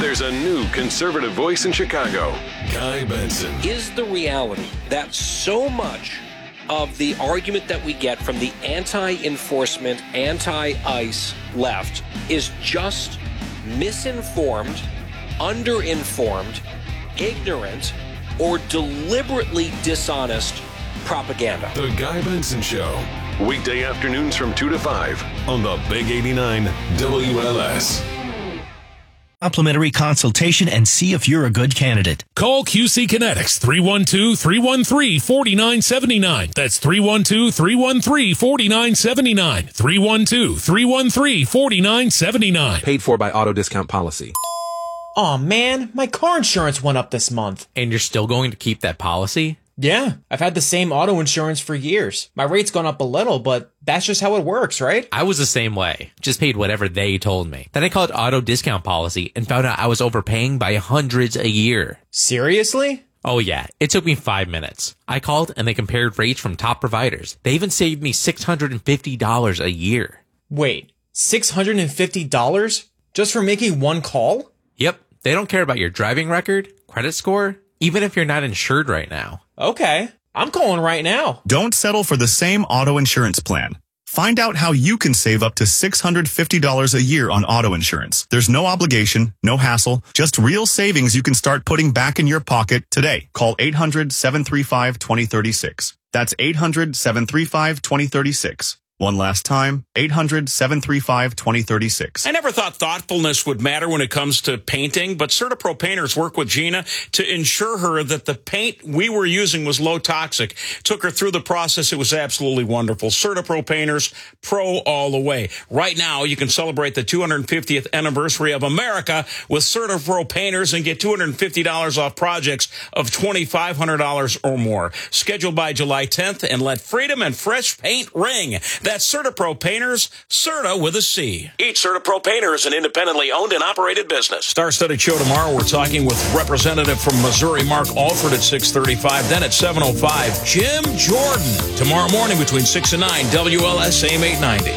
There's a new conservative voice in Chicago. Guy Benson. Is the reality that so much of the argument that we get from the anti-enforcement, anti-ICE left is just misinformed, underinformed, ignorant, or deliberately dishonest propaganda? The Guy Benson Show. Weekday afternoons from 2 to 5 on the Big 89 WLS. Complimentary consultation and see if you're a good candidate. Call QC Kinetics 312-313-4979. That's 312-313-4979. 312-313-4979. Paid for by Auto Discount Policy. Aw, man, my car insurance went up this month. And you're still going to keep that policy? Yeah, I've had the same auto insurance for years. My rate's gone up a little, but that's just how it works, right? I was the same way. Just paid whatever they told me. Then I called Auto Discount Policy and found out I was overpaying by hundreds a year. Seriously? Oh yeah, it took me 5 minutes. I called and they compared rates from top providers. They even saved me $650 a year. Wait, $650 just for making one call? Yep, they don't care about your driving record, credit score, even if you're not insured right now. Okay, I'm calling right now. Don't settle for the same auto insurance plan. Find out how you can save up to $650 a year on auto insurance. There's no obligation, no hassle, just real savings you can start putting back in your pocket today. Call 800-735-2036. That's 800-735-2036. One last time, 800-735-2036. I never thought thoughtfulness would matter when it comes to painting, but CertaPro Painters worked with Gina to ensure her that the paint we were using was low toxic. Took her through the process. It was absolutely wonderful. CertaPro Painters, pro all the way. Right now, you can celebrate the 250th anniversary of America with CertaPro Painters and get $250 off projects of $2,500 or more. Scheduled by July 10th, and let freedom and fresh paint ring. That's CertaPro Painters, Certa with a C. Each CertaPro Painter is an independently owned and operated business. Star-studded show tomorrow. We're talking with Representative from Missouri, Mark Alford, at 6:35. Then at 7:05, Jim Jordan. Tomorrow morning between 6 and 9, WLS AM 890.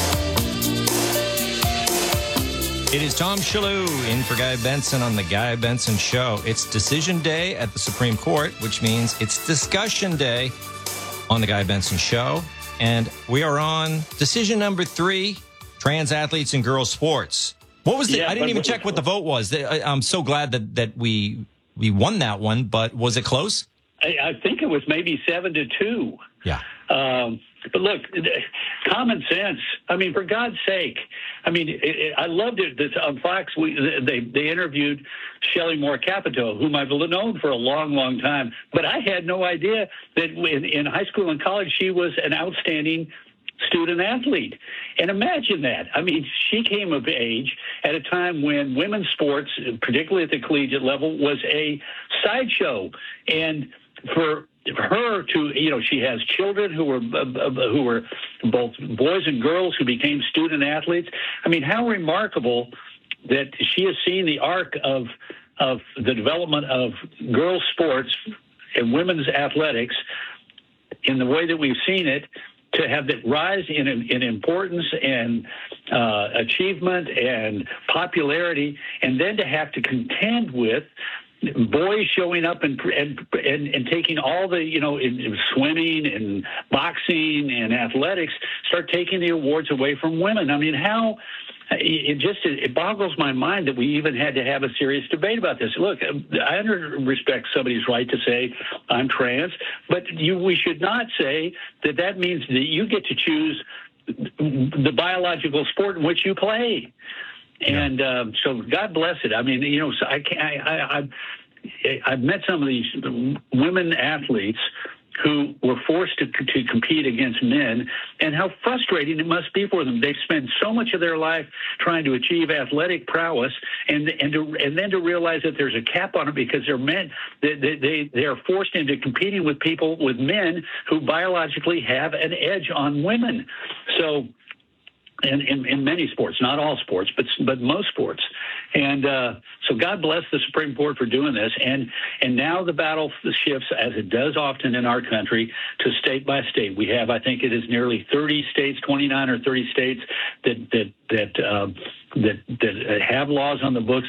It is Tom Shalhoub in for Guy Benson on the Guy Benson Show. It's decision day at the Supreme Court, which means it's discussion day on the Guy Benson Show. And we are on decision number 3, trans athletes in girls sports. What was the? I didn't even check what the vote was. I'm so glad that we won that one, but was it close? I think it was maybe 7-2. Yeah. But look, common sense. I mean, for God's sake. I mean, I loved it. On Fox, they interviewed Shelley Moore Capito, whom I've known for a long, long time. But I had no idea that in high school and college she was an outstanding student athlete. And imagine that. I mean, she came of age at a time when women's sports, particularly at the collegiate level, was a sideshow. And for her to, she has children who were both boys and girls who became student athletes. I mean, how remarkable that she has seen the arc of the development of girls' sports and women's athletics in the way that we've seen it, to have it rise in importance and achievement and popularity, and then to have to contend with boys showing up and taking all the, in swimming and boxing and athletics, start taking the awards away from women. I mean, how it boggles my mind that we even had to have a serious debate about this. Look, I respect somebody's right to say I'm trans, but we should not say that means that you get to choose the biological sport in which you play. And so God bless it. I mean, so I've met some of these women athletes who were forced to compete against men, and how frustrating it must be for them. They've spent so much of their life trying to achieve athletic prowess, and then to realize that there's a cap on it because they're men. They are forced into competing with men who biologically have an edge on women. So. In many sports, not all sports, but most sports. And so God bless the Supreme Court for doing this. And now the battle shifts, as it does often in our country, to state by state. We have, I think it is nearly 30 states, 29 or 30 states that have laws on the books